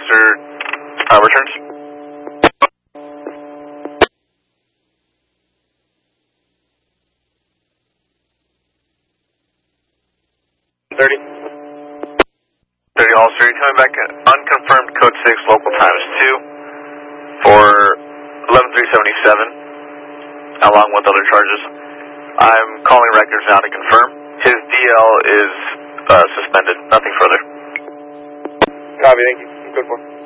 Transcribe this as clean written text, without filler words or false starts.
officer returns. 30. 30 officer, you're coming back unconfirmed code 6, local time is 2 for 11377, along with other charges. I'm calling records now to confirm. His DL is suspended, nothing further. Copy, thank you. Good one.